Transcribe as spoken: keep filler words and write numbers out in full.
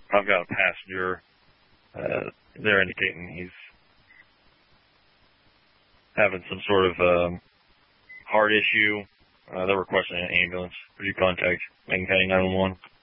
I've got a passenger. Uh, they're indicating he's having some sort of um, heart issue. Uh, they're requesting an ambulance. Would you contact Macon County nine one one?